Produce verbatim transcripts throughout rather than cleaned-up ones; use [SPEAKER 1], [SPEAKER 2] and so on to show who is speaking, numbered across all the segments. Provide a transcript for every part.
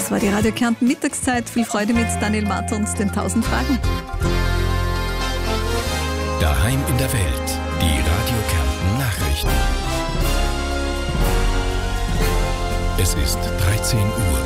[SPEAKER 1] Das war die Radio Kärnten Mittagszeit. Viel Freude mit Daniel Marter und den tausend Fragen.
[SPEAKER 2] Daheim in der Welt, die Radio Kärnten Nachrichten. Es ist dreizehn Uhr.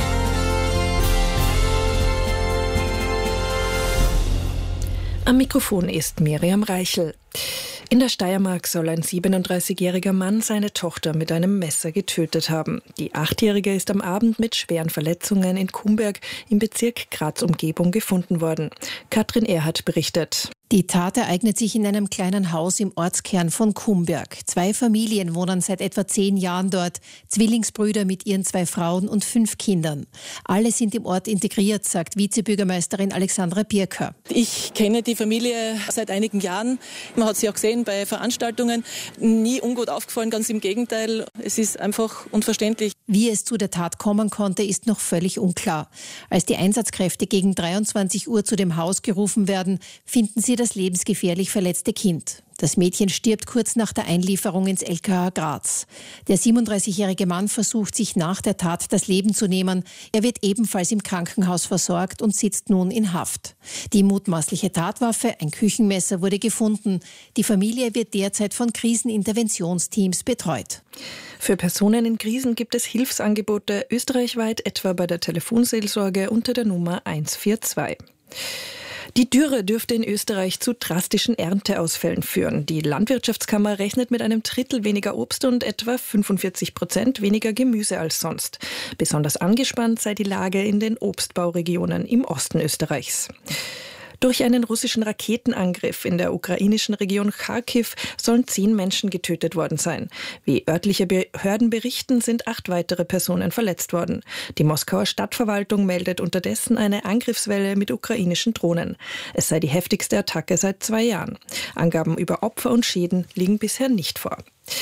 [SPEAKER 3] Am Mikrofon ist Miriam Reichel. In der Steiermark soll ein siebenunddreißigjähriger Mann seine Tochter mit einem Messer getötet haben. Die Achtjährige ist am Abend mit schweren Verletzungen in Kumberg im Bezirk Graz-Umgebung gefunden worden. Katrin Erhardt berichtet.
[SPEAKER 4] Die Tat ereignet sich in einem kleinen Haus im Ortskern von Kumberg. Zwei Familien wohnen seit etwa zehn Jahren dort. Zwillingsbrüder mit ihren zwei Frauen und fünf Kindern. Alle sind im Ort integriert, sagt Vizebürgermeisterin Alexandra Birker.
[SPEAKER 5] Ich kenne die Familie seit einigen Jahren. Man hat sie auch gesehen bei Veranstaltungen. Nie ungut aufgefallen, ganz im Gegenteil. Es ist einfach unverständlich.
[SPEAKER 4] Wie es zu der Tat kommen konnte, ist noch völlig unklar. Als die Einsatzkräfte gegen dreiundzwanzig Uhr zu dem Haus gerufen werden, finden sie das lebensgefährlich verletzte Kind. Das Mädchen stirbt kurz nach der Einlieferung ins L K H Graz. Der siebenunddreißigjährige Mann versucht, sich nach der Tat das Leben zu nehmen. Er wird ebenfalls im Krankenhaus versorgt und sitzt nun in Haft. Die mutmaßliche Tatwaffe, ein Küchenmesser, wurde gefunden. Die Familie wird derzeit von Kriseninterventionsteams betreut.
[SPEAKER 3] Für Personen in Krisen gibt es Hilfsangebote österreichweit, etwa bei der Telefonseelsorge unter der Nummer eins vier zwei. Die Dürre dürfte in Österreich zu drastischen Ernteausfällen führen. Die Landwirtschaftskammer rechnet mit einem Drittel weniger Obst und etwa fünfundvierzig Prozent weniger Gemüse als sonst. Besonders angespannt sei die Lage in den Obstbauregionen im Osten Österreichs. Durch einen russischen Raketenangriff in der ukrainischen Region Charkiw sollen zehn Menschen getötet worden sein. Wie örtliche Behörden berichten, sind acht weitere Personen verletzt worden. Die Moskauer Stadtverwaltung meldet unterdessen eine Angriffswelle mit ukrainischen Drohnen. Es sei die heftigste Attacke seit zwei Jahren. Angaben über Opfer und Schäden liegen bisher nicht vor.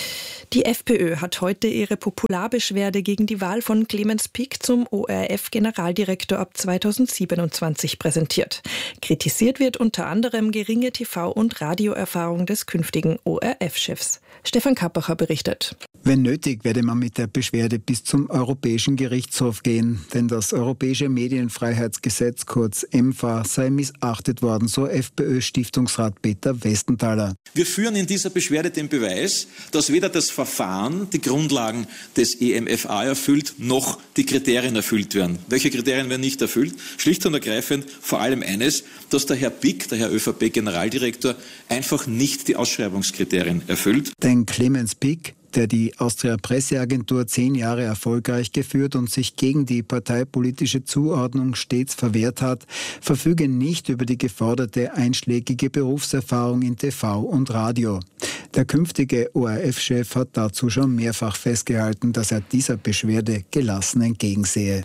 [SPEAKER 3] Die FPÖ hat heute ihre Popularbeschwerde gegen die Wahl von Clemens Pick zum O R F-Generaldirektor ab zweitausendsiebenundzwanzig präsentiert. Kritisiert wird unter anderem geringe T V- und Radioerfahrung des künftigen O R F-Chefs. Stefan Kappacher berichtet.
[SPEAKER 6] Wenn nötig, werde man mit der Beschwerde bis zum Europäischen Gerichtshof gehen, denn das Europäische Medienfreiheitsgesetz, kurz EMFA, sei missachtet worden, so FPÖ-Stiftungsrat Peter Westenthaler.
[SPEAKER 7] Wir führen in dieser Beschwerde den Beweis, dass weder das Verfahren die Grundlagen des E M F A erfüllt, noch die Kriterien erfüllt werden. Welche Kriterien werden nicht erfüllt? Schlicht und ergreifend vor allem eines, dass der Herr Pick, der Herr ÖVP-Generaldirektor, einfach nicht die Ausschreibungskriterien erfüllt.
[SPEAKER 6] Denn Clemens Pick, der die Austria-Presseagentur zehn Jahre erfolgreich geführt und sich gegen die parteipolitische Zuordnung stets verwehrt hat, verfüge nicht über die geforderte einschlägige Berufserfahrung in T V und Radio. Der künftige O R F-Chef hat dazu schon mehrfach festgehalten, dass er dieser Beschwerde gelassen entgegensehe.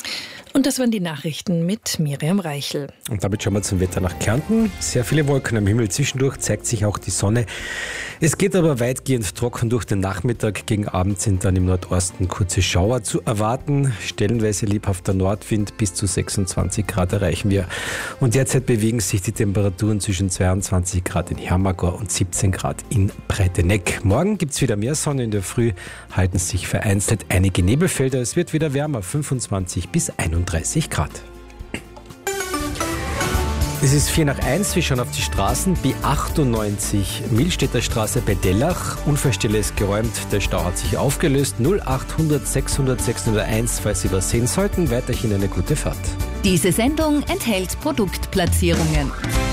[SPEAKER 3] Und das waren die Nachrichten mit Miriam Reichel.
[SPEAKER 8] Und damit schauen wir zum Wetter nach Kärnten. Sehr viele Wolken am Himmel. Zwischendurch zeigt sich auch die Sonne. Es geht aber weitgehend trocken durch den Nachmittag. Gegen Abend sind dann im Nordosten kurze Schauer zu erwarten. Stellenweise lebhafter Nordwind, bis zu sechsundzwanzig Grad erreichen wir. Und derzeit bewegen sich die Temperaturen zwischen zweiundzwanzig Grad in Hermagor und siebzehn Grad in Breiteneck. Morgen gibt es wieder mehr Sonne. In der Früh halten sich vereinzelt einige Nebelfelder. Es wird wieder wärmer, fünfundzwanzig bis einunddreißig Grad. Es ist vier nach eins, wir schauen auf die Straßen. B achtundneunzig, Millstätter Straße bei Dellach. Unfallstelle ist geräumt, der Stau hat sich aufgelöst. null achthundert sechshundert sechshunderteins, falls Sie was sehen sollten. Weiterhin eine gute Fahrt.
[SPEAKER 9] Diese Sendung enthält Produktplatzierungen.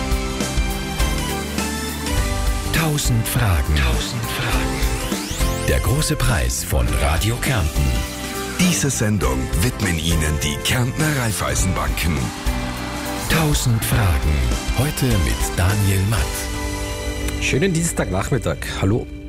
[SPEAKER 2] Tausend Fragen. Tausend Fragen. Der große Preis von Radio Kärnten. Diese Sendung widmen Ihnen die Kärntner Raiffeisenbanken. Tausend Fragen. Heute mit Daniel Matt.
[SPEAKER 8] Schönen Dienstagnachmittag. Hallo.